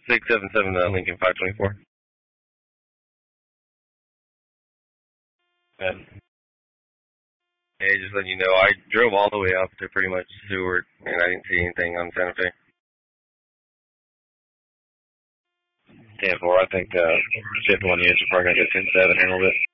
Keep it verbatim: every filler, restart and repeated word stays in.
six seven seven, uh, Lincoln five twenty-four. And, hey, just letting you know, I drove all the way up to pretty much Seward, and I didn't see anything on Santa Fe. ten four, I think uh, fifth one units are probably going to get ten seven here in a little bit.